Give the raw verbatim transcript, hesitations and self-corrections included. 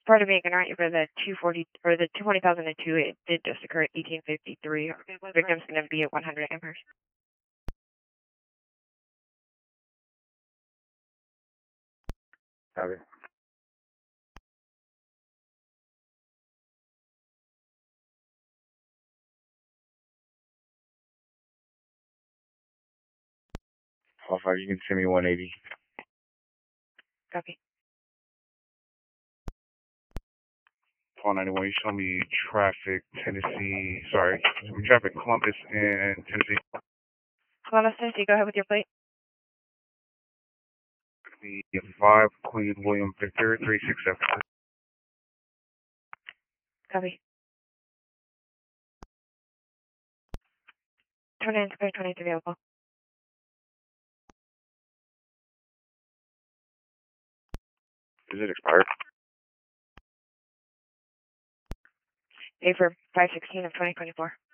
Pardon me, aren't you for the two forty or the two twenty thousand two? It did just occur at eighteen fifty-three. Victim's going to be at one hundred amperes. Copy. Hall five, you can send me one eighty. Copy. Hall ninety-one, you show me traffic, Tennessee, sorry, traffic, Columbus and Tennessee. Columbus, Tennessee, go ahead with your plate. The five Queen William Victor three six seven. Copy. twenty-nine Square, twenty-three available. Is it expired? Pay for five sixteen of twenty twenty-four.